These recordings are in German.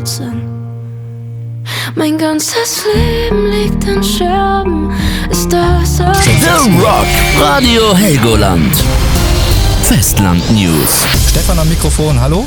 Herzen. Mein ganzes Leben liegt in Scherben. Ist das alles? The Rock, Radio Helgoland. Festland News. Stefan am Mikrofon, hallo.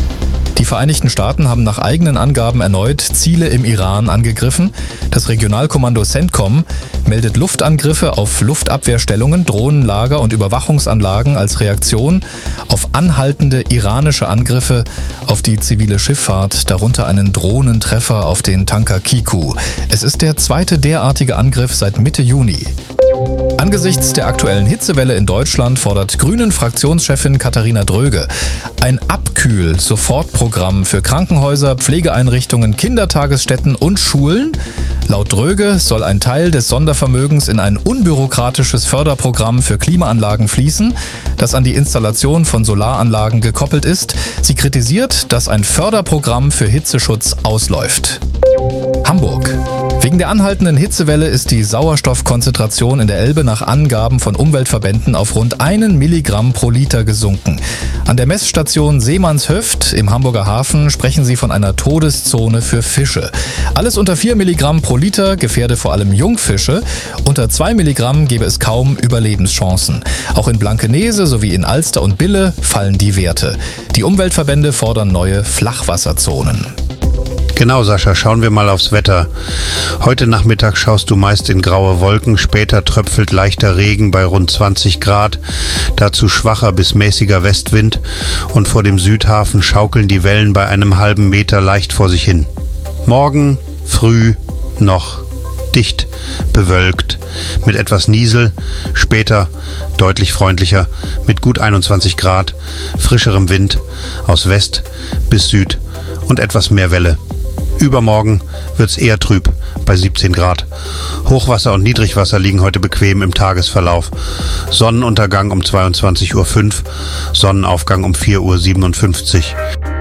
Die Vereinigten Staaten haben nach eigenen Angaben erneut Ziele im Iran angegriffen. Das Regionalkommando CENTCOM meldet Luftangriffe auf Luftabwehrstellungen, Drohnenlager und Überwachungsanlagen als Reaktion auf anhaltende iranische Angriffe auf die zivile Schifffahrt, darunter einen Drohnentreffer auf den Tanker Kiku. Es ist der zweite derartige Angriff seit Mitte Juni. Angesichts der aktuellen Hitzewelle in Deutschland fordert Grünen-Fraktionschefin Katharina Dröge ein Abkühl-Sofortprogramm für Krankenhäuser, Pflegeeinrichtungen, Kindertagesstätten und Schulen. Laut Dröge soll ein Teil des Sondervermögens in ein unbürokratisches Förderprogramm für Klimaanlagen fließen, das an die Installation von Solaranlagen gekoppelt ist. Sie kritisiert, dass ein Förderprogramm für Hitzeschutz ausläuft. Hamburg. Wegen der anhaltenden Hitzewelle ist die Sauerstoffkonzentration in der Elbe nach Angaben von Umweltverbänden auf rund 1 Milligramm pro Liter gesunken. An der Messstation Seemannshöft im Hamburger Hafen sprechen sie von einer Todeszone für Fische. Alles unter 4 Milligramm pro Liter gefährde vor allem Jungfische. Unter 2 Milligramm gebe es kaum Überlebenschancen. Auch in Blankenese sowie in Alster und Bille fallen die Werte. Die Umweltverbände fordern neue Flachwasserzonen. Genau, Sascha, schauen wir mal aufs Wetter. Heute Nachmittag schaust du meist in graue Wolken, später tröpfelt leichter Regen bei rund 20 Grad, dazu schwacher bis mäßiger Westwind und vor dem Südhafen schaukeln die Wellen bei einem halben Meter leicht vor sich hin. Morgen früh noch dicht bewölkt, mit etwas Niesel, später deutlich freundlicher, mit gut 21 Grad, frischerem Wind aus West bis Süd und etwas mehr Welle. Übermorgen wird's eher trüb, bei 17 Grad. Hochwasser und Niedrigwasser liegen heute bequem im Tagesverlauf. Sonnenuntergang um 22:05 Uhr, Sonnenaufgang um 4:57 Uhr.